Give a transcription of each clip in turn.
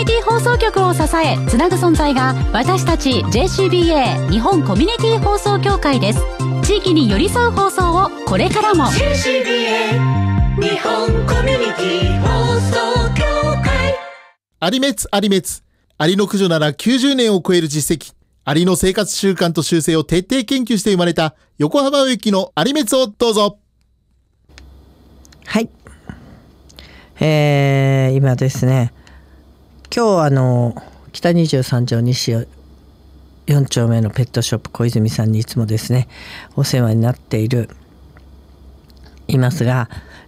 ニティ放送局を支えつなぐ存在が私たち JCBA 日本コミュニティ放送協会です。地域に寄り添う放送をこれからも JCBA 日本コミュニティ放送協会。 アリメツアリの駆除なら90年を超える実績、アリの生活習慣と習性を徹底研究して生まれた横浜植木のアリメツをどうぞ。 はい、今ですね、今日北23条西4丁目のペットショップ小泉さんにいつもですねお世話になっていますが、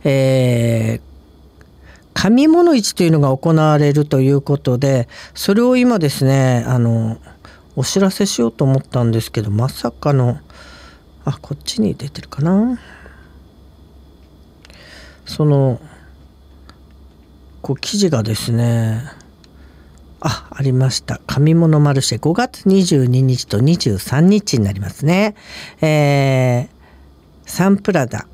紙物市というのが行われるということで、それを今ですねお知らせしようと思ったんですけど、まさかのこっちに出てるかな、記事がですねありました。紙物マルシェ5月22日と23日になりますね。サンプラザ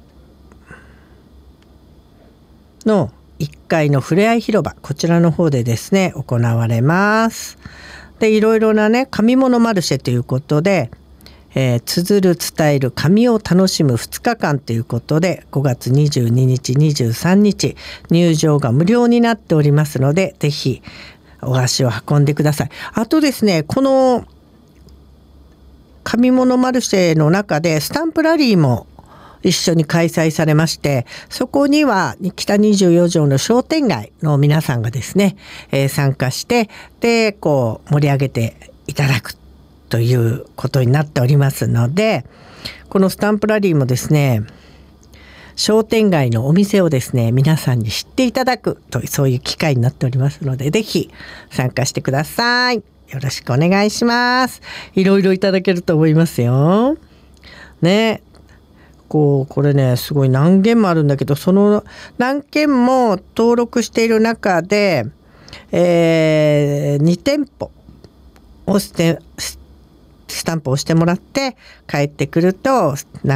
の1階のふれあい広場、こちらの方でですね行われます。でいろいろなね紙物マルシェということで、綴る伝える紙を楽しむ2日間ということで5月22日23日入場が無料になっておりますので、ぜひお足を運んでください。あとですね、この紙物マルシェの中でスタンプラリーも一緒に開催されまして、そこには北24条の商店街の皆さんがですね、参加してで盛り上げていただくということになっておりますので、このスタンプラリーもですね商店街のお店をですね皆さんに知っていただくというそういう機会になっておりますので、ぜひ参加してください。よろしくお願いします。いろいろいただけると思いますよね。これねすごい何件もあるんだけど、その何件も登録している中で、2店舗をスタンプを押してもらって帰ってくると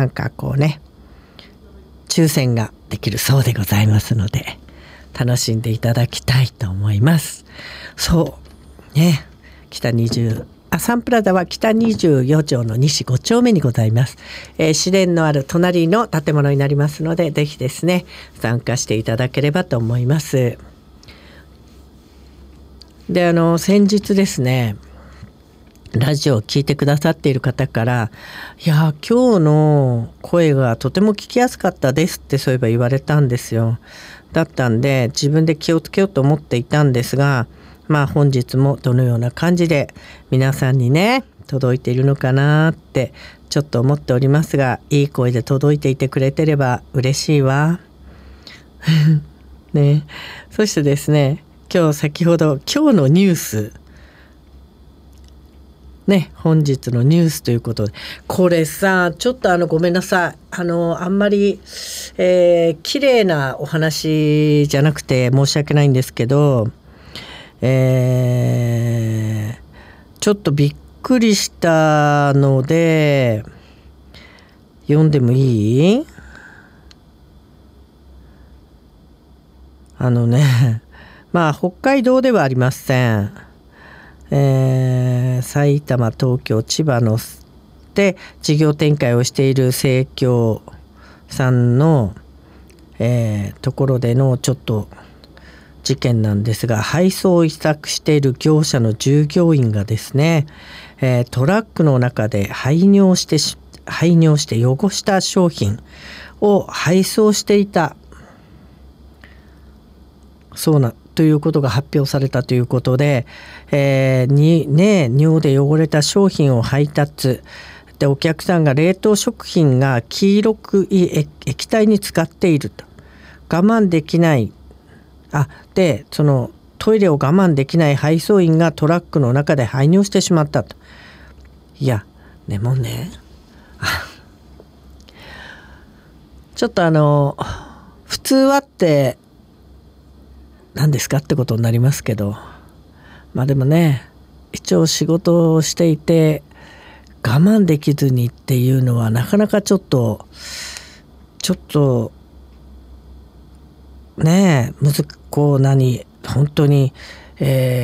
抽選ができるそうでございますので、楽しんでいただきたいと思います。そうね、サンプラザは北24条の西5丁目にございます。市電のある隣の建物になりますので、ぜひですね参加していただければと思います。で先日ですねラジオを聞いてくださっている方から、今日の声がとても聞きやすかったですってそういえば言われたんですよ。だったんで自分で気をつけようと思っていたんですが、本日もどのような感じで皆さんにね届いているのかなってちょっと思っておりますが、いい声で届いていてくれてれば嬉しいわね。そしてですね先ほど今日のニュースね、本日のニュースということで、これさちょっとごめんなさい、あんまり、綺麗なお話じゃなくて申し訳ないんですけど、ちょっとびっくりしたので読んでもいい？北海道ではありません。埼玉、東京、千葉ので事業展開をしている生協さんの、ところでのちょっと事件なんですが、配送を委託している業者の従業員がですね、トラックの中で排尿して汚した商品を配送していたということが発表されたということで、尿で汚れた商品を配達で、お客さんが冷凍食品が黄色く液体に使っていると我慢できないでそのトイレを我慢できない配送員がトラックの中で排尿してしまったと。でもねちょっと普通はって何ですかってことになりますけど、でもね一応仕事をしていて我慢できずにっていうのはなかなかちょっとね本当に